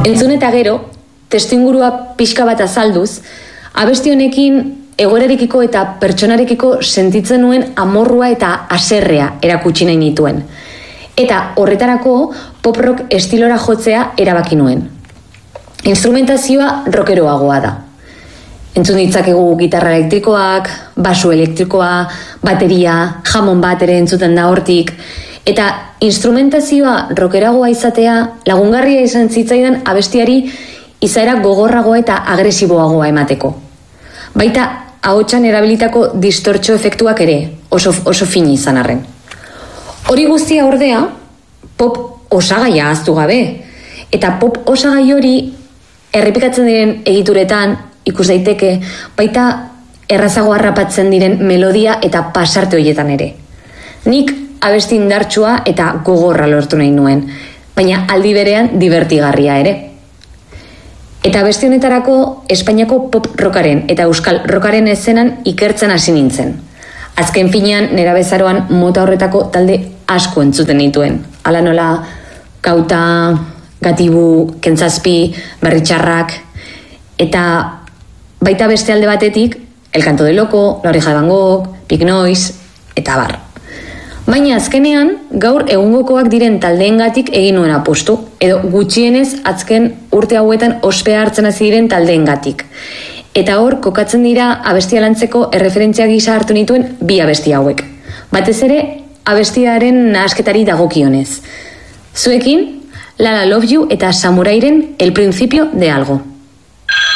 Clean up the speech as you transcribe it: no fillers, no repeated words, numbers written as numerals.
Entzun eta gero, testuingurua pixka bat azalduz, abesti honekin egoerarekiko eta pertsonarekiko sentitzen nuen amorrua eta haserrea erakutsi nahi nituen. Eta horretarako pop rock estilora jotzea erabaki nuen. Instrumentazioa rockeroagoa da. Entzun ditzakegu gitarra elektrikoak, basu elektrikoa, bateria, jamon bat ere entzuten da hortik, eta instrumentazioa rockeragoa izatea lagungarria izan zitzaidan abestiari izaera gogorragoa eta agresiboagoa emateko. Baita ahotsan erabilitako distortxo efektuak ere oso fini izan arren. Hori guztia ordea, pop osagaia ahaztu gabe, eta pop osagai hori errepikatzen diren egituretan ikus daiteke, baita errazago harrapatzen diren melodia eta pasarte horietan ere. Nik abesti indartsua eta gogorra lortu nahi nuen, baina aldi berean divertigarria ere. Eta abesti honetarako Espainiako pop rockaren eta euskal rockaren eszenan ikertzen hasi nintzen. Azken finean, nera bezaroan mota horretako talde asko entzuten nituen. Hala nola, Kauta, Gatibu, Kentzazpi, Berritxarrak, eta baita beste alde batetik, El Canto de Loco, La Oreja de Van Gogh, Pink Noise, eta bar. Baina azkenean, gaur egungokoak diren taldeengatik egin nuen apustu, edo gutxienez azken urte hauetan ospea hartzen hasi diren taldeengatik. Eta hor, kokatzen dira abestia lantzeko erreferentzia gisa hartu nituen bi abesti hauek. Batez ere, abestiaren nahasketari dagokionez. Zuekin, Lala Love You eta Samurairen El Principio de Algo.